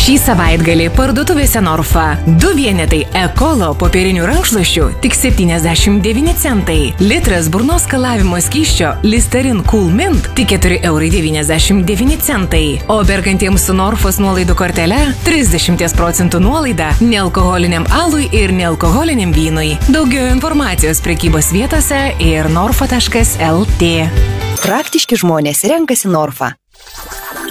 Šį savaitgalį parduotuvėse Norfa 2 vienetai Ekolo popierinių rankšluosčių tik 79 centai. Litras burnos skalavimo skysčio Listerin Cool Mint tik 4,99 centai. O perkantiems su Norfos nuolaidų kortele 30% nuolaida nealkoholiniam alui ir nealkoholiniam vynui. Daugiau informacijos prekybos vietose ir norfa.lt. Praktiški žmonės renkasi Norfa.